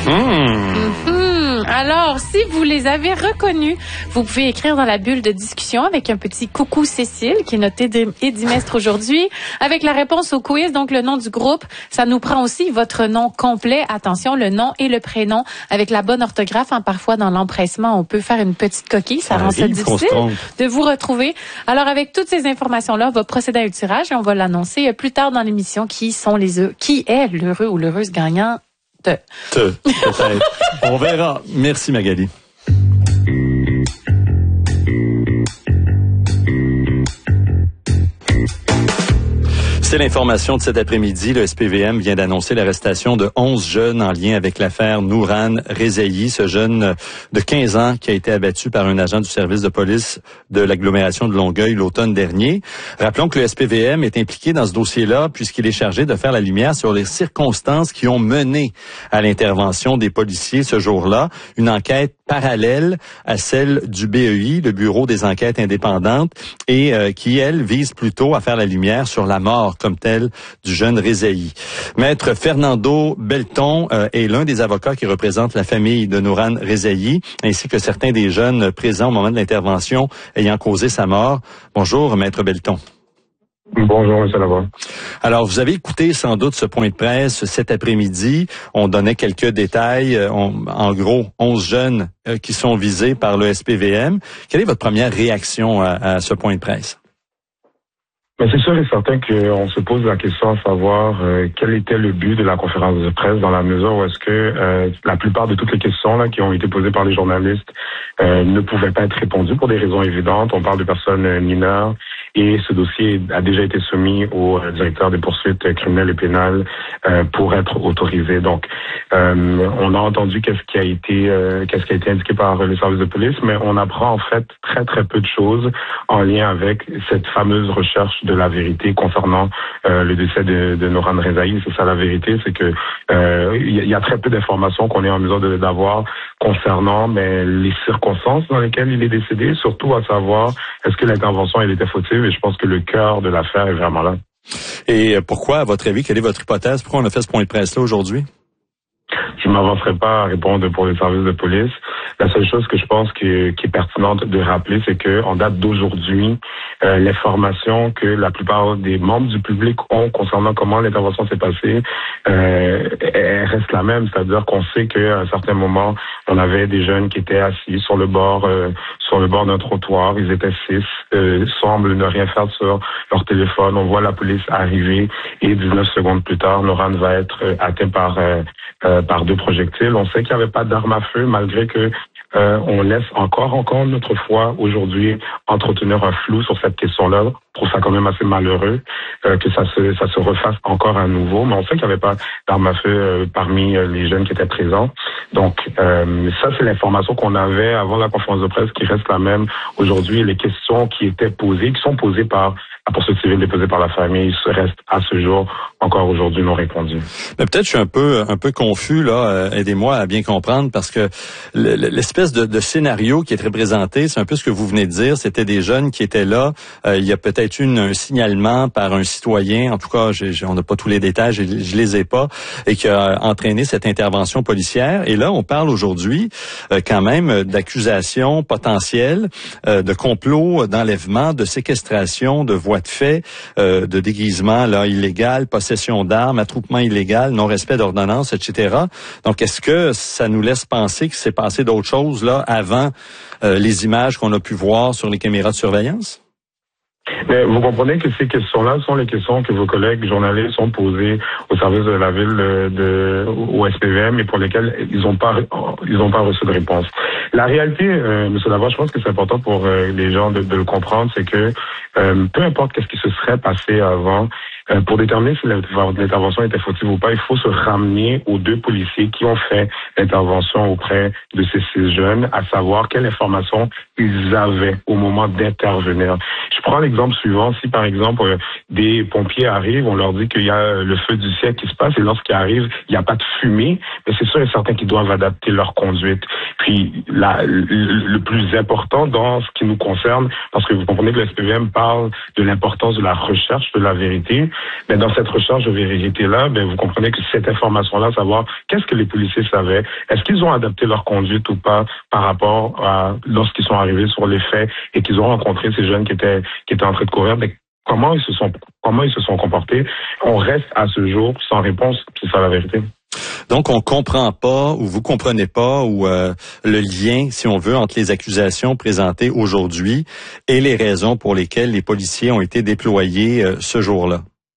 Alors, si vous les avez reconnus, vous pouvez écrire dans la bulle de discussion avec un petit coucou Cécile, qui est notre édimestre aujourd'hui, avec la réponse au quiz, donc le nom du groupe. Ça nous prend aussi votre nom complet. Attention, le nom et le prénom avec la bonne orthographe. Parfois, dans l'empressement, on peut faire une petite coquille. Ça rend ça difficile de vous retrouver. Alors, avec toutes ces informations-là, on va procéder à un tirage et on va l'annoncer plus tard dans l'émission qui est l'heureux ou l'heureuse gagnant. Peut-être. On verra. Merci Magali. C'est l'information de cet après-midi. Le SPVM vient d'annoncer l'arrestation de 11 jeunes en lien avec l'affaire Nourane Rezaei, ce jeune de 15 ans qui a été abattu par un agent du service de police de l'agglomération de Longueuil l'automne dernier. Rappelons que le SPVM est impliqué dans ce dossier-là puisqu'il est chargé de faire la lumière sur les circonstances qui ont mené à l'intervention des policiers ce jour-là. Une enquête parallèle à celle du BEI, le Bureau des enquêtes indépendantes, et qui, elle, vise plutôt à faire la lumière sur la mort comme telle du jeune Rezaei. Maître Fernando Belton est l'un des avocats qui représente la famille de Nourane Rezaei, ainsi que certains des jeunes présents au moment de l'intervention ayant causé sa mort. Bonjour, Maître Belton. Bonjour, M. Lavoie. Alors, vous avez écouté sans doute ce point de presse cet après-midi. On donnait quelques détails. En gros, 11 jeunes qui sont visés par le SPVM. Quelle est votre première réaction à ce point de presse? Mais c'est sûr et certain qu'on se pose la question à savoir quel était le but de la conférence de presse dans la mesure où est-ce que la plupart de toutes les questions là qui ont été posées par les journalistes ne pouvaient pas être répondues pour des raisons évidentes. On parle de personnes mineures et ce dossier a déjà été soumis au directeur des poursuites criminelles et pénales pour être autorisé. Donc, on a entendu qu'est-ce qui a été indiqué par le service de police, mais on apprend en fait très très peu de choses en lien avec cette fameuse recherche de la vérité concernant le décès de Nourane Rezaei. C'est ça la vérité, c'est que il y a très peu d'informations qu'on est en mesure d'avoir concernant les circonstances dans lesquelles il est décédé, surtout à savoir est-ce que l'intervention elle était fautive, et je pense que le cœur de l'affaire est vraiment là. Et pourquoi, à votre avis, quelle est votre hypothèse? Pourquoi on a fait ce point de presse-là aujourd'hui? Je ne m'avancerai pas à répondre pour les services de police. La seule chose que je pense qui est pertinente de rappeler, c'est que en date d'aujourd'hui, l'information que la plupart des membres du public ont concernant comment l'intervention s'est passée, elle reste la même. C'est-à-dire qu'on sait qu'à un certain moment, on avait des jeunes qui étaient assis sur le bord d'un trottoir. Ils étaient 6, semblent ne rien faire sur leur téléphone. On voit la police arriver et 19 secondes plus tard, Nourane va être atteint par 2 projectiles. On sait qu'il n'y avait pas d'arme à feu, malgré que on laisse encore notre foi aujourd'hui entretenir un flou sur cette question-là. Je trouve ça quand même assez malheureux que ça se refasse encore à nouveau. Mais on sait qu'il n'y avait pas d'arme à feu parmi les jeunes qui étaient présents. Donc ça, c'est l'information qu'on avait avant la conférence de presse qui reste la même aujourd'hui. Les questions qui étaient posées, qui sont posées par la poursuite civile déposée par la famille, restent à ce jour encore aujourd'hui non répondues. Mais peut-être je suis un peu confus là. Aidez-moi à bien comprendre parce que l'espèce de scénario qui est représenté, c'est un peu ce que vous venez de dire. C'était des jeunes qui étaient là. Il y a peut-être eu un signalement par un citoyen. En tout cas, on n'a pas tous les détails, je les ai pas, et qui a entraîné cette intervention policière. Et là, on parle aujourd'hui quand même d'accusations potentielles, de complot, d'enlèvement, de séquestration, de voies de fait, de déguisement là illégal, possession d'armes, attroupement illégal, non-respect d'ordonnances, etc. Donc, est-ce que ça nous laisse penser qu'il s'est passé d'autres choses là avant les images qu'on a pu voir sur les caméras de surveillance? Mais vous comprenez que ces questions-là sont les questions que vos collègues journalistes ont posées au service de la ville au SPVM et pour lesquelles ils n'ont pas reçu de réponse. La réalité, M. Lavoie, je pense que c'est important pour les gens de le comprendre, c'est que peu importe qu'est-ce qui se serait passé avant, pour déterminer si l'intervention était fautive ou pas, il faut se ramener aux 2 policiers qui ont fait l'intervention auprès de ces 6 jeunes, à savoir quelle information ils avaient au moment d'intervenir. Je prends l'exemple suivant. Si, par exemple, des pompiers arrivent, on leur dit qu'il y a le feu du siècle qui se passe, et lorsqu'ils arrivent, il n'y a pas de fumée, mais c'est sûr et certain qu'ils doivent adapter leur conduite. Puis, le plus important dans ce qui nous concerne, parce que vous comprenez que le SPVM parle de l'importance de la recherche de la vérité, Mais dans cette recherche de vérité-là, vous comprenez que cette information-là, savoir qu'est-ce que les policiers savaient, est-ce qu'ils ont adapté leur conduite ou pas par rapport à lorsqu'ils sont arrivés sur les faits et qu'ils ont rencontré ces jeunes qui étaient en train de courir, comment ils se sont comportés. On reste à ce jour sans réponse, c'est ça la vérité. Donc, on comprend pas, ou vous comprenez pas, ou le lien, si on veut, entre les accusations présentées aujourd'hui et les raisons pour lesquelles les policiers ont été déployés ce jour-là.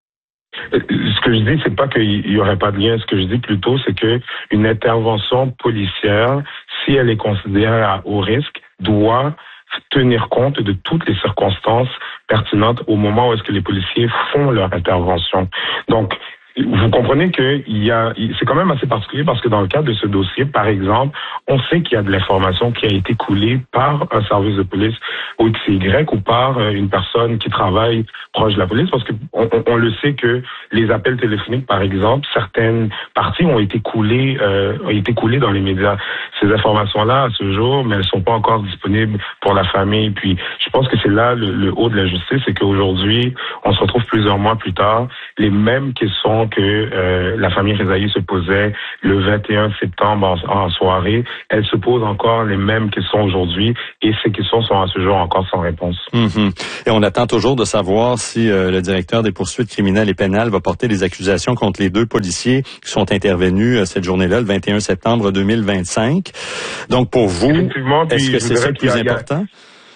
Ce que je dis, c'est pas qu'il y aurait pas de lien. Ce que je dis plutôt, c'est que une intervention policière, si elle est considérée à haut risque, doit tenir compte de toutes les circonstances pertinentes au moment où est-ce que les policiers font leur intervention. Donc, vous comprenez que c'est quand même assez particulier parce que dans le cadre de ce dossier, par exemple, on sait qu'il y a de l'information qui a été coulée par un service de police ou XY ou par une personne qui travaille proche de la police parce que on le sait que les appels téléphoniques, par exemple, certaines parties ont été coulées dans les médias. Ces informations-là, à ce jour, mais elles sont pas encore disponibles pour la famille. Puis, je pense que c'est là le haut de la justice, c'est qu'aujourd'hui, on se retrouve plusieurs mois plus tard, les mêmes questions que la famille Rezaï se posait le 21 septembre en soirée, elles se posent encore les mêmes questions aujourd'hui et ces questions sont à ce jour encore sans réponse. Et on attend toujours de savoir si le directeur des poursuites criminelles et pénales va porter des accusations contre les 2 policiers qui sont intervenus cette journée-là, le 21 septembre 2025. Donc pour vous, est-ce que c'est ça le plus important?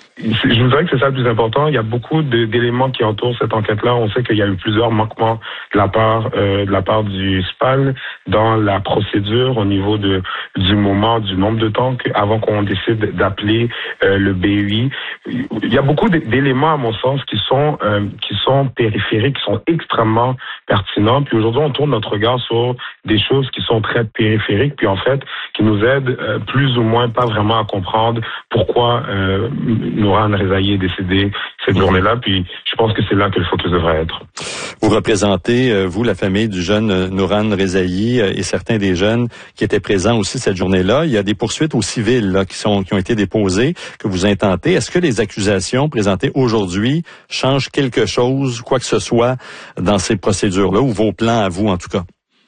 Je vous dirais que c'est ça le plus important. Il y a beaucoup d'éléments qui entourent cette enquête-là. On sait qu'il y a eu plusieurs manquements de la part du SPAL dans la procédure au niveau du moment, du nombre de temps avant qu'on décide d'appeler le BUI. Il y a beaucoup d'éléments, à mon sens, qui sont périphériques, qui sont extrêmement pertinents. Puis aujourd'hui, on tourne notre regard sur des choses qui sont très périphériques, puis en fait, qui nous aident plus ou moins pas vraiment à comprendre pourquoi Nourane Rezaï est décédé cette journée-là, puis je pense que c'est là que le focus devrait être. Vous représentez, vous, la famille du jeune Nourane Rezaï et certains des jeunes qui étaient présents aussi cette journée-là. Il y a des poursuites au civil là, qui ont été déposées, que vous intentez. Est-ce que les accusations présentées aujourd'hui changent quelque chose, quoi que ce soit, dans ces procédures-là, ou vos plans à vous, en tout cas?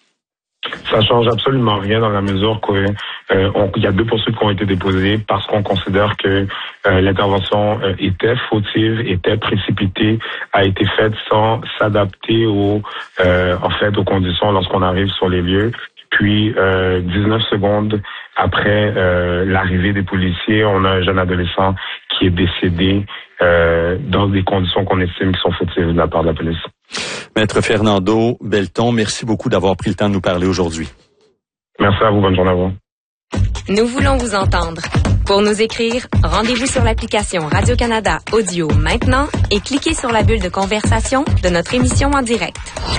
Ça change absolument rien dans la mesure qu'il y a 2 poursuites qui ont été déposées parce qu'on considère que l'intervention était fautive, était précipitée, a été faite sans s'adapter aux conditions lorsqu'on arrive sur les lieux. Puis 19 secondes après l'arrivée des policiers, on a un jeune adolescent qui est décédé dans des conditions qu'on estime qui sont fautives de la part de la police. Maître Fernando Belton, merci beaucoup d'avoir pris le temps de nous parler aujourd'hui. Merci à vous, bonne journée à vous. Nous voulons vous entendre. Pour nous écrire, rendez-vous sur l'application Radio-Canada Audio maintenant et cliquez sur la bulle de conversation de notre émission en direct.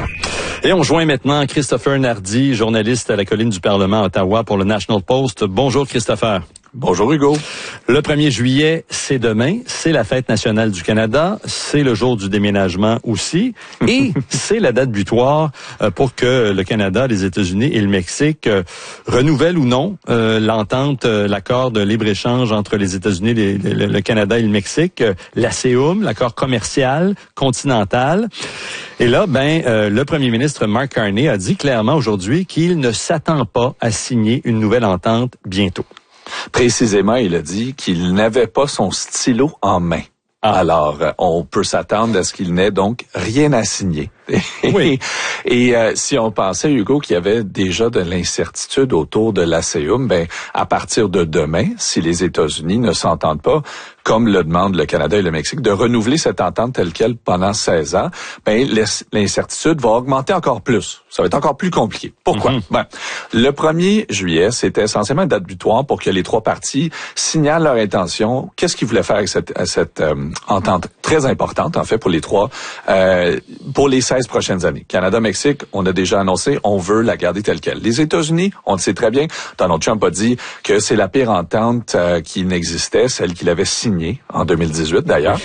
Et on joint maintenant Christopher Nardi, journaliste à la colline du Parlement à Ottawa pour le National Post. Bonjour Christopher. Bonjour Hugo. Le 1er juillet, c'est demain, c'est la fête nationale du Canada, c'est le jour du déménagement aussi, et c'est la date butoir pour que le Canada, les États-Unis et le Mexique renouvellent ou non l'entente, l'accord de libre-échange entre les États-Unis, le Canada et le Mexique, l'ASEUM, l'accord commercial continental. Et là, le premier ministre Mark Carney a dit clairement aujourd'hui qu'il ne s'attend pas à signer une nouvelle entente bientôt. Précisément, il a dit qu'il n'avait pas son stylo en main. Alors, on peut s'attendre à ce qu'il n'ait donc rien à signer. Oui. Et si on pensait, Hugo, qu'il y avait déjà de l'incertitude autour de l'ASEUM, à partir de demain, si les États-Unis ne s'entendent pas, comme le demandent le Canada et le Mexique, de renouveler cette entente telle quelle pendant 16 ans, l'incertitude va augmenter encore plus. Ça va être encore plus compliqué. Pourquoi? Le 1er juillet, c'était essentiellement une date butoir pour que les 3 parties signalent leur intention. Qu'est-ce qu'ils voulaient faire avec cette entente très importante, en fait, pour les 3, pour les 16 prochaines années. Canada-Mexique, on a déjà annoncé, on veut la garder telle quelle. Les États-Unis, on le sait très bien, Donald Trump a dit que c'est la pire entente qui n'existait, celle qu'il avait signée en 2018 d'ailleurs.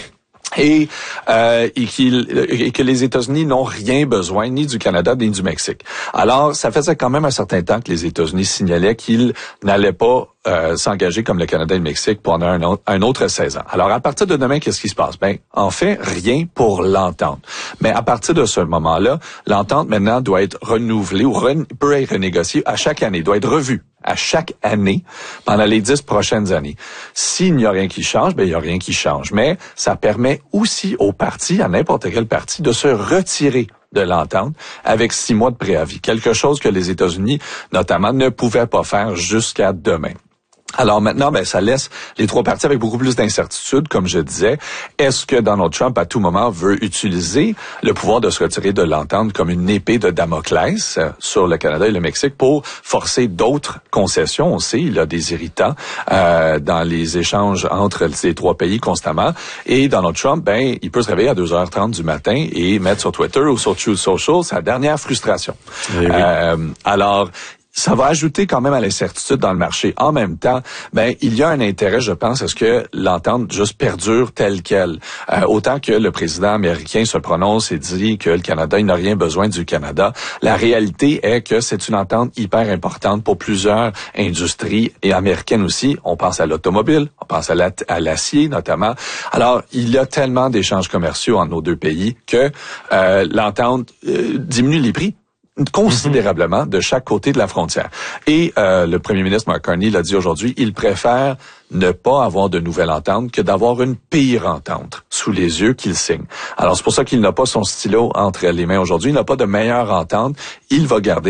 Et que les États-Unis n'ont rien besoin ni du Canada ni du Mexique. Alors, ça faisait quand même un certain temps que les États-Unis signalaient qu'ils n'allaient pas s'engager comme le Canada et le Mexique pendant un autre 16 ans. Alors, à partir de demain, qu'est-ce qui se passe? Ben, en fait, rien pour l'entente. Mais à partir de ce moment-là, l'entente maintenant doit être renouvelée ou peut être renégociée à chaque année, doit être revue à chaque année pendant les 10 prochaines années. S'il n'y a rien qui change, ben il n'y a rien qui change. Mais ça permet aussi aux partis, à n'importe quel parti, de se retirer de l'entente avec 6 mois de préavis. Quelque chose que les États-Unis, notamment, ne pouvaient pas faire jusqu'à demain. Alors maintenant, ben ça laisse les 3 partis avec beaucoup plus d'incertitude, comme je disais. Est-ce que Donald Trump, à tout moment, veut utiliser le pouvoir de se retirer de l'entente comme une épée de Damoclès sur le Canada et le Mexique pour forcer d'autres concessions? On sait, il y a des irritants dans les échanges entre ces 3 pays constamment. Et Donald Trump, ben il peut se réveiller à 2h30 du matin et mettre sur Twitter ou sur Truth Social sa dernière frustration. Oui. Alors, ça va ajouter quand même à l'incertitude dans le marché. En même temps, ben il y a un intérêt, je pense, à ce que l'entente juste perdure telle qu'elle. Autant que le président américain se prononce et dit que le Canada, il n'a rien besoin du Canada. La réalité est que c'est une entente hyper importante pour plusieurs industries et américaines aussi. On pense à l'automobile, on pense à l'acier notamment. Alors, il y a tellement d'échanges commerciaux entre nos 2 pays que l'entente diminue les prix considérablement de chaque côté de la frontière. Et le premier ministre Mark Carney l'a dit aujourd'hui, il préfère ne pas avoir de nouvelle entente que d'avoir une pire entente sous les yeux qu'il signe. Alors c'est pour ça qu'il n'a pas son stylo entre les mains aujourd'hui, il n'a pas de meilleure entente, il va garder